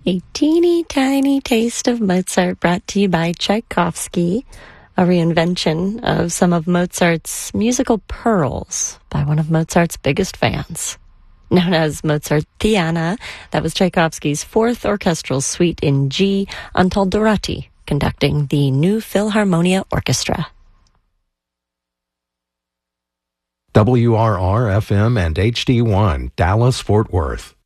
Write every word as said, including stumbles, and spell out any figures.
A teeny tiny taste of Mozart brought to you by Tchaikovsky, a reinvention of some of Mozart's musical pearls by one of Mozart's biggest fans. Known as Mozartiana, that was Tchaikovsky's fourth orchestral suite in G, Antal Dorati conducting the New Philharmonia Orchestra. W R R F M and H D one, Dallas, Fort Worth.